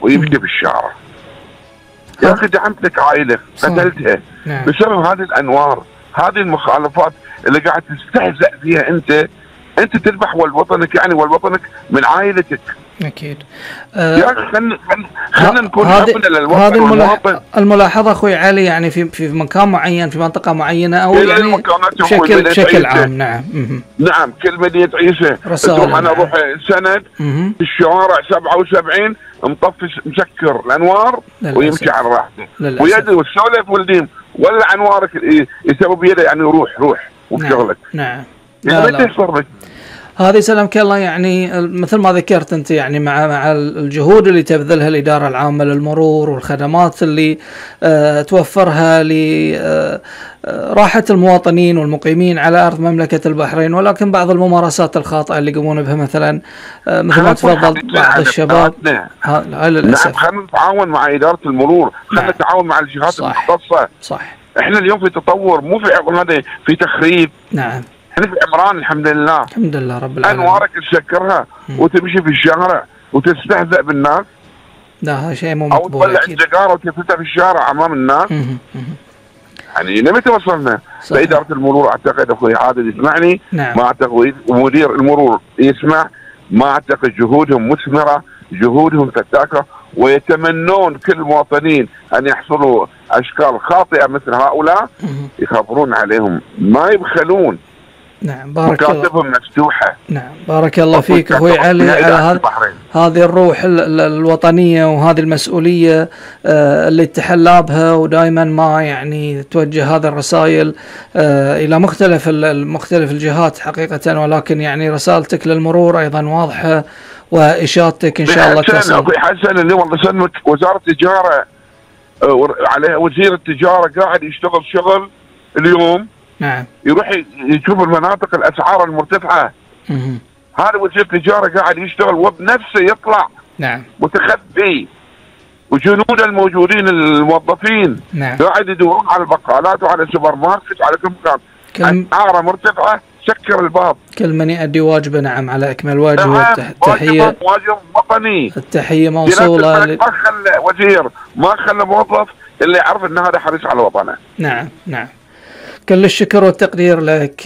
ويمشي في الشارع. يا اخي دعمت لك عائله قتلتها بسبب هذه الانوار، هذه المخالفات اللي قاعد تستهزأ فيها انت تذبح والوطنك يعني، والوطنك من عائلتك. اكيد. يا اخي خلينا نكون حبنا للوطن والوطن. الملاحظه اخوي علي يعني في مكان معين، في منطقه معينه، او يعني بشكل عام. نعم كل مدينه عيسى انا اروح سند في الشوارع 77 مطفي مسكر الانوار ويمشي على راحته ويدري والسولف والديم ولا انوارك يسوي بيده يعني روح وبشغلك. نعم. لا. هذه سلامك الله يعني مثل ما ذكرت انت يعني مع الجهود اللي تبذلها الاداره العامه للمرور والخدمات اللي توفرها لراحه المواطنين والمقيمين على ارض مملكه البحرين، ولكن بعض الممارسات الخاطئه اللي يقومون بها مثلا مثل ما تفضل بعض الشباب. هاي للاسف. نعم خلينا نتعاون مع اداره المرور، خلينا نتعاون مع الجهات المختصه. صح. احنا اليوم في تطور، مو في هذا في تخريب. نعم. احنا في عمران الحمد لله. الحمد لله رب العالمين. انوارك تسكرها وتمشي في الشارع وتستهزأ بالناس. لا هذا شيء مو مقبول. او تطلع السيجاره وتفتها في الشارع امام الناس. يعني لمتى وصلنا؟ لإدارة المرور اعتقد اخوي عادل يسمعني. نعم. ما اعتقد مدير المرور يسمع، ما اعتقد جهودهم مثمره، جهودهم فتاكه، ويتمنون كل المواطنين ان يحصلوا اشكال خاطئه مثل هؤلاء يخبرون عليهم، ما يبخلون. نعم بارك الله. مكاتبهم مفتوحه. نعم بارك الله فيك اخوي علي على هذه الروح الوطنيه وهذه المسؤوليه اللي تحلى بها، ودائما ما يعني توجه هذه الرسائل الى مختلف الجهات حقيقه، ولكن يعني رسالتك للمرور ايضا واضحه واشادتك ان شاء الله تصل. اخوي حسن اليوم رسمت وزاره التجاره على وزير التجاره قاعد يشتغل شغل اليوم. نعم. يروح يشوف المناطق الاسعار المرتفعه. هذا وزير التجاره قاعد يشتغل وبنفسه يطلع. نعم. متخفي، وجنود الموجودين الموظفين نعم. قاعد يدورون على البقالات وعلى السوبر ماركت وعلى كل مكان. اسعاره مرتفعه، سكر الباب. كل من يؤدي واجبه. نعم على اكمل وجه. واجب وطني. التحيه موصوله. ما خلى وزير، ما خلى موظف اللي يعرف ان هذا حريص على وطنه. نعم. كل الشكر والتقدير لك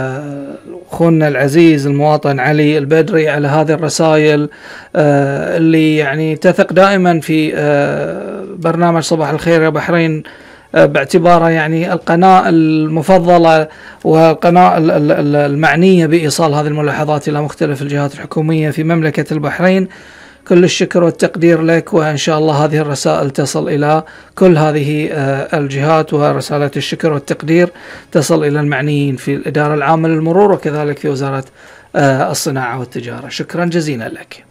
اخونا العزيز المواطن علي البدري على هذه الرسائل اللي يعني تثق دائما في برنامج صباح الخير يا بحرين، باعتباره يعني القناة المفضلة والقناة المعنية بإيصال هذه الملاحظات إلى مختلف الجهات الحكومية في مملكة البحرين. كل الشكر والتقدير لك، وإن شاء الله هذه الرسائل تصل إلى كل هذه الجهات، ورسالة الشكر والتقدير تصل إلى المعنيين في الإدارة العامة للمرور وكذلك في وزارة الصناعة والتجارة. شكرا جزيلا لك.